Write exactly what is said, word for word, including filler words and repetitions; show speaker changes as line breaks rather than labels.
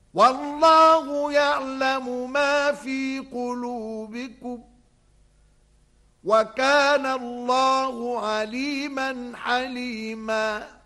والله يعلم ما في قلوبكم وكان الله عليما حليما